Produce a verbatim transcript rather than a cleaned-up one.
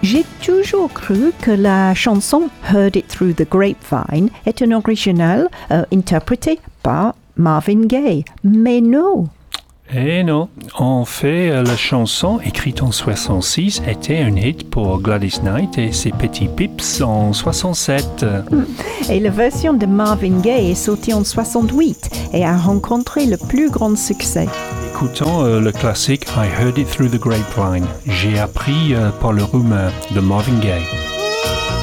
J'ai toujours cru que la chanson Heard It Through the Grapevine est un original euh, interprété par Marvin Gaye. Mais non. Eh non, en fait, la chanson, écrite en soixante-six, était un hit pour Gladys Knight et ses petits pips en soixante-sept. Et la version de Marvin Gaye est sortie en soixante-huit et a rencontré le plus grand succès. Écoutons euh, le classique I Heard It Through the Grapevine. J'ai appris euh, par le rumeur de Marvin Gaye.